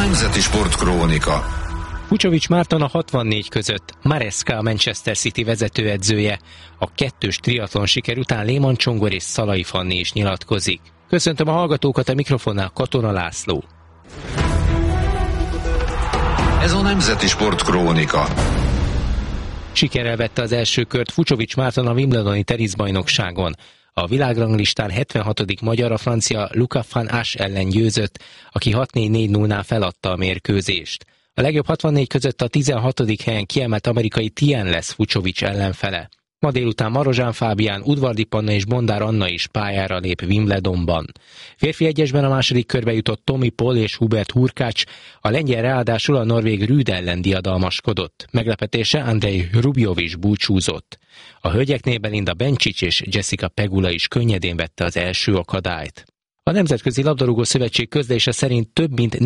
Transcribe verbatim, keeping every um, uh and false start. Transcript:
Nemzeti Sportkrónika. Vucsovics Márton a hatvannégy között, Maresca a Manchester City vezetőedzője. A kettős triatlon siker után Léman Csongor és Szalai Fanni is nyilatkozik. Köszöntöm a hallgatókat, a mikrofonnál Katona László. Ez a Nemzeti Sportkrónika. Sikerrel vette az első kört Vucsovics Márton a Wimbledoni teniszbajnokságon. A világranglistán hetvenhatodik magyar, a francia Luca van Assche ellen győzött, aki hat négy négy nullnál feladta a mérkőzést. A legjobb hatvannégy között a tizenhatodik helyen kiemelt amerikai Tien lesz Vucsovics ellenfele. Ma délután Marozsán Fábián, Udvardi Panna és Bondár Anna is pályára lép Wimbledonban. Férfi egyesben a második körbe jutott Tommy Paul és Hubert Hurkacz, a lengyel ráadásul a norvég Rüd ellen diadalmaskodott. Meglepetése Andrei Rublev is búcsúzott. A hölgyeknél Belinda Bencic és Jessica Pegula is könnyedén vette az első akadályt. A Nemzetközi Labdarúgó Szövetség közlése szerint több mint